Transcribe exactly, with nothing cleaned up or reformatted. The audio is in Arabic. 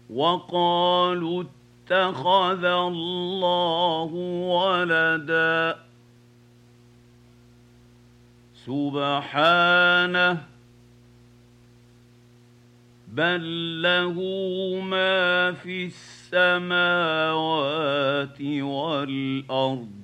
وقالوا اتخذ الله ولدا سبحانه بل له ما في السماوات والأرض